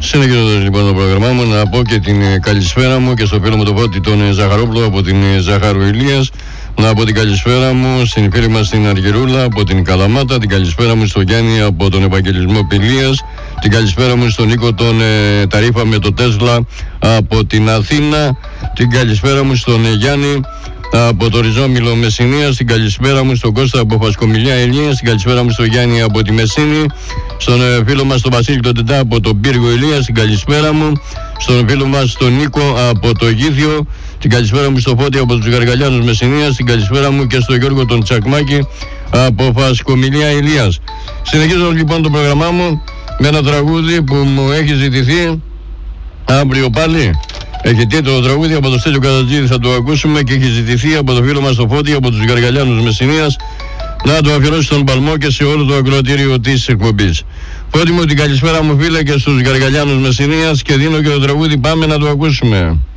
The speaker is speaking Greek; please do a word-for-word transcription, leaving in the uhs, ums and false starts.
Συνεχίζοντας λοιπόν το πρόγραμμά μου, να πω και την καλησπέρα μου και στο φίλο μου το Φώτη τον Ζαχαρόπουλο από την Ζάχαρου Ηλίας. Να πω την καλησπέρα μου στην φίλη μας την Αργυρούλα από την Καλαμάτα, την καλησπέρα μου στο Γιάννη από τον Ευαγγελισμό Πηλίας, την καλησπέρα μου στον Νίκο τον ε, Ταρίφα με το Τέσλα από την Αθήνα, την καλησπέρα μου στον ε, Γιάννη από το Ριζόμιλο Μεσσηνίας, την καλησπέρα μου στον Κώστα από Φασκομιλιά Ηλίας, την καλησπέρα μου στον Γιάννη από τη Μεσσήνη, στον ε, φίλο μας τον Βασίλη τον Τεντά από τον Πύργο Ηλίας, την καλησπέρα μου στον φίλο μας τον Νίκο από το Γήθιο, την καλησπέρα μου στο Φώτη από τους Γαργαλιάνους Μεσσηνίας, την καλησπέρα μου και στο Γιώργο τον Τσακμάκη από Φασκομιλιά Ηλίας. Συνεχίζω λοιπόν το πρόγραμμά μου με ένα τραγούδι που μου έχει ζητηθεί αύριο πάλι. Έχετε το τραγούδι από το Στέλιο Κατατζίδη, θα το ακούσουμε και έχει ζητηθεί από το φίλο μας το Φώτη από τους Γαργαλιάνους Μεσσηνίας να το αφιερώσει στον Παλμό και σε όλο το ακροατήριο της εκπομπής. Φώτη μου, την καλησπέρα μου φίλε και στους Γαργαλιάνους Μεσσηνίας και δίνω και το τραγούδι, πάμε να το ακούσουμε.